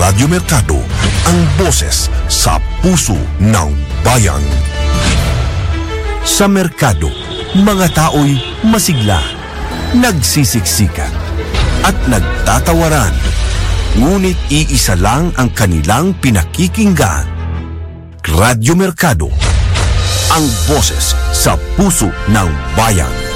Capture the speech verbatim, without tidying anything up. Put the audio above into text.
Radyo Mercado, ang boses sa puso ng bayan. Sa merkado, mga tao'y masigla, nagsisiksikan, at nagtatawaran. Ngunit iisa lang ang kanilang pinakikinggan. Radyo Mercado, ang boses sa puso ng bayan.